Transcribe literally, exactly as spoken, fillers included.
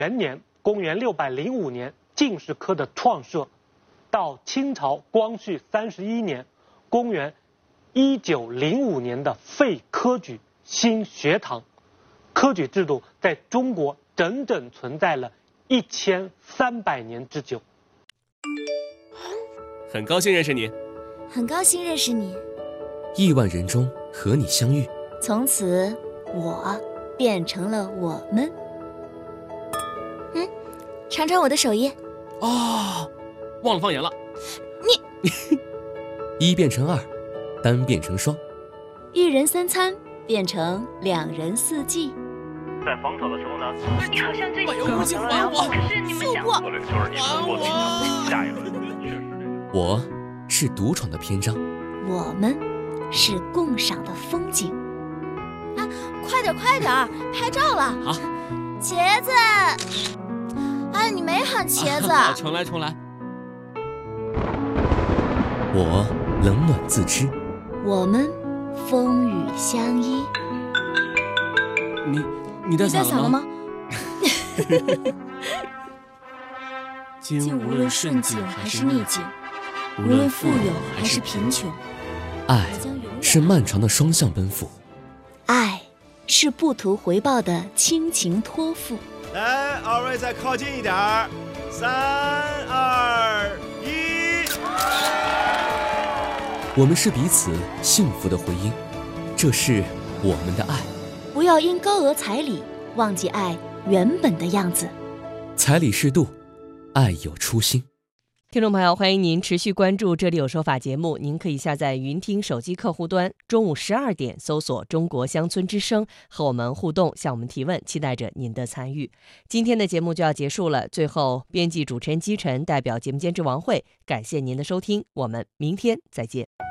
元年（公元六百零五年）进士科的创设，到清朝光绪三十一年（公元一九零五年）的废科举新学堂，科举制度在中国整整存在了一千三百年之久。 很高兴认识你。 很高兴认识你。 亿万人中和你相遇， 从此我变成了我们。嗯，尝尝我的手艺。 哦，忘了放盐了。 你一变成二，单变成双， 一人三餐变成两人四季。 在防守的时候呢， 你好像最近有武器还我， 可是你们想过策略就是你们过去的下一轮确实这个。 我是独闯的篇章， 我们是共赏的风景。啊，快点快点，拍照了。 好， 茄子。哎，你没喊茄子。 啊、重来重来。 我冷暖自知， 我们风雨相依。 你你带伞了吗？ 竟无论顺境还是逆境，无论富有还是贫穷， 爱是漫长的双向奔赴， 爱是不图回报的亲情托付。 来，二位再靠近一点儿，三二一。 我们是彼此幸福的回音，这是我们的爱。 不要因高额彩礼忘记爱原本的样子。 彩礼适度，爱有初心。 听众朋友，欢迎您持续关注《这里有说法》节目。您可以下载云听手机客户端，中午十二点搜索中国乡村之声，和我们互动，向我们提问，期待着您的参与。今天的节目就要结束了，最后编辑主持人姬晨代表节目监制王慧，感谢您的收听，我们明天再见。